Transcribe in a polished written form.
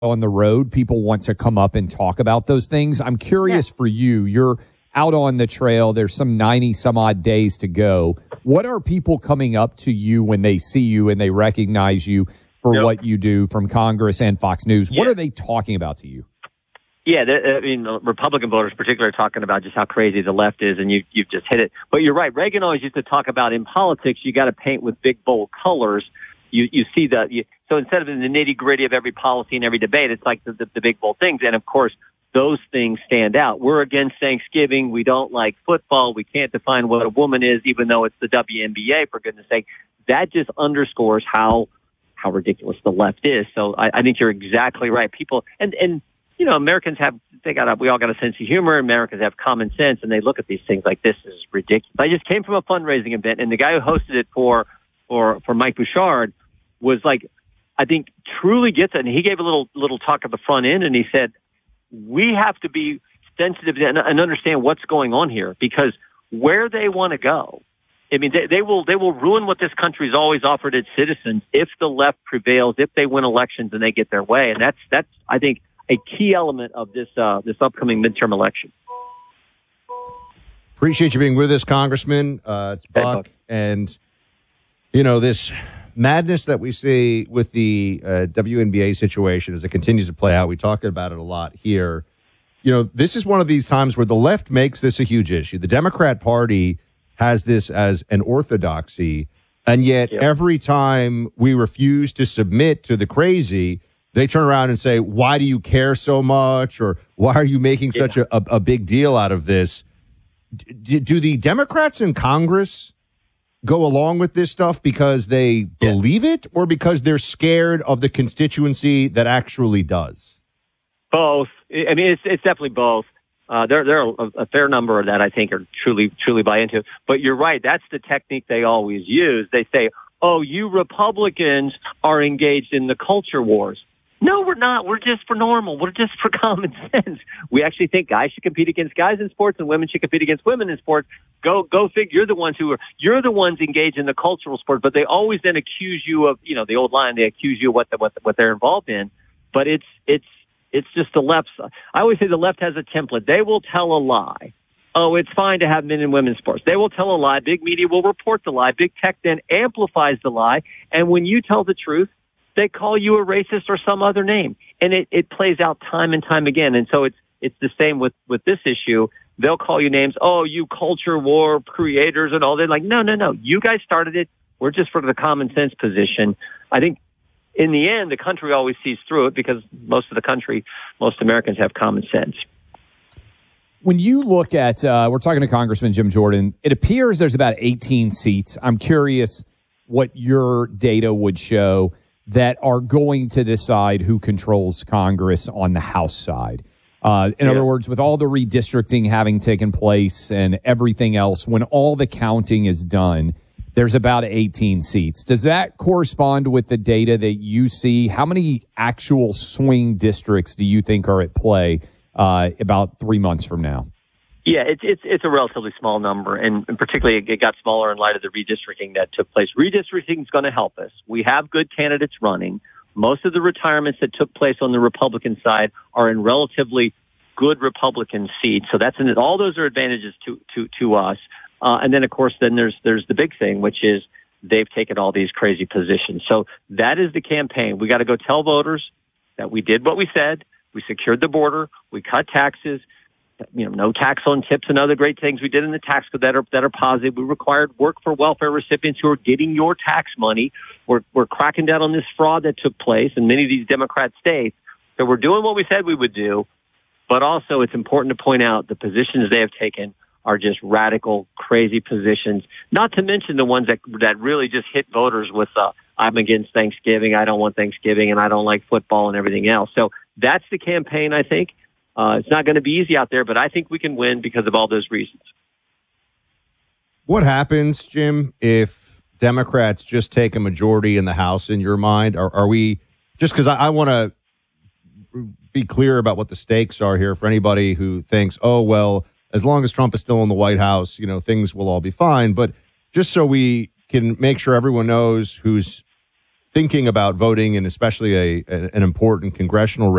on the road, people want to come up and talk about those things. I'm curious for you. You're out on the trail. There's some 90 some odd days to go. What are people coming up to you when they see you and they recognize you for what you do from Congress and Fox News? What are they talking about to you? Yeah, Republican voters particularly are talking about just how crazy the left is, and you've just hit it. But you're right. Reagan always used to talk about in politics, you got to paint with big, bold colors. You see so instead of in the nitty-gritty of every policy and every debate, it's like the big, bold things. And, of course, those things stand out. We're against Thanksgiving. We don't like football. We can't define what a woman is, even though it's the WNBA, for goodness sake. That just underscores how ridiculous the left is. So I think you're exactly right. People and Americans we all got a sense of humor. Americans have common sense, and they look at these things like, this is ridiculous. I just came from a fundraising event, and the guy who hosted it for Mike Bouchard was like, I think truly gets it. And he gave a little talk at the front end, and he said, we have to be sensitive and understand what's going on here, because where they want to go, I mean, they will ruin what this country's always offered its citizens if the left prevails, if they win elections and they get their way. And that's I think a key element of this upcoming midterm election. Appreciate you being with us, Congressman. It's Buck. And, this madness that we see with the WNBA situation as it continues to play out, we talk about it a lot here. This is one of these times where the left makes this a huge issue. The Democrat Party has this as an orthodoxy, and yet every time we refuse to submit to the crazy, they turn around and say, why do you care so much? Or why are you making such a big deal out of this? Do the Democrats in Congress go along with this stuff because they believe it, or because they're scared of the constituency that actually does? Both. I mean, it's definitely both. There are a fair number of that I think are truly buy into. But you're right. That's the technique they always use. They say, oh, you Republicans are engaged in the culture wars. No, we're not. We're just for normal. We're just for common sense. We actually think guys should compete against guys in sports and women should compete against women in sports. Go figure. You're the ones engaged in the cultural sport, but they always then accuse you of, the old line, they accuse you of what they're involved in. But it's just the left. I always say the left has a template. They will tell a lie. Oh, it's fine to have men and women's sports. They will tell a lie. Big media will report the lie. Big tech then amplifies the lie. And when you tell the truth, they call you a racist or some other name. And it plays out time and time again. And so it's the same with this issue. They'll call you names. Oh, you culture war creators and all. They're like, no. You guys started it. We're just for the common sense position. I think in the end, the country always sees through it because most Americans have common sense. When you look at, we're talking to Congressman Jim Jordan, it appears there's about 18 seats. I'm curious what your data would show that are going to decide who controls Congress on the House side. In other words, with all the redistricting having taken place and everything else, when all the counting is done, there's about 18 seats. Does that correspond with the data that you see? How many actual swing districts do you think are at play about 3 months from now? Yeah, it's a relatively small number, and particularly it got smaller in light of the redistricting that took place. Redistricting is going to help us. We have good candidates running. Most of the retirements that took place on the Republican side are in relatively good Republican seats, so all those are advantages to us. And then, of course, there's the big thing, which is they've taken all these crazy positions. So that is the campaign. We got to go tell voters that we did what we said. We secured the border. We cut taxes. No tax on tips and other great things we did in the tax code that are positive. We required work for welfare recipients who are getting your tax money. We're cracking down on this fraud that took place in many of these Democrat states. So we're doing what we said we would do. But also it's important to point out the positions they have taken are just radical, crazy positions, not to mention the ones that really just hit voters with I'm against Thanksgiving, I don't want Thanksgiving, and I don't like football and everything else. So that's the campaign, I think. It's not going to be easy out there, but I think we can win because of all those reasons. What happens, Jim, if Democrats just take a majority in the House, in your mind? Are we, just because I want to be clear about what the stakes are here for anybody who thinks, oh, well, as long as Trump is still in the White House, things will all be fine. But just so we can make sure everyone knows who's thinking about voting, and especially an important congressional race,